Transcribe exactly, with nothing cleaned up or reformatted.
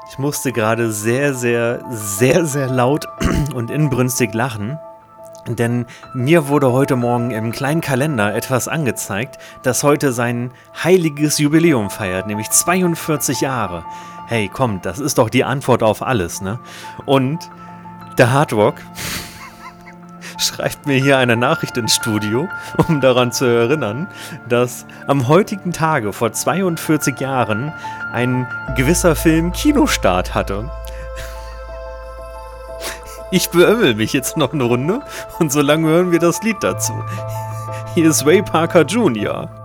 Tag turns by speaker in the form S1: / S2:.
S1: Ich musste gerade sehr, sehr, sehr, sehr laut und inbrünstig lachen, denn mir wurde heute Morgen im kleinen Kalender etwas angezeigt, das heute sein heiliges Jubiläum feiert, nämlich zweiundvierzig Jahre. Hey, komm, das ist doch die Antwort auf alles, ne? Und der Hardrock schreibt mir hier eine Nachricht ins Studio, um daran zu erinnern, dass am heutigen Tage vor zweiundvierzig Jahren ein gewisser Film Kinostart hatte. Ich beömmel mich jetzt noch eine Runde und so lange hören wir das Lied dazu. Hier ist Ray Parker Junior